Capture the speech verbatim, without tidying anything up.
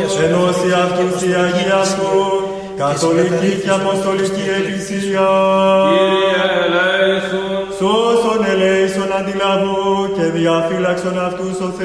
ενώσει αυτούς η Αγία Σου, καθολική και αποστολική Εκκλησία. Κύριε ελέησον, Σώσον ελέησον αντιλαβού και διαφύλαξον αυτούς ο Θεός.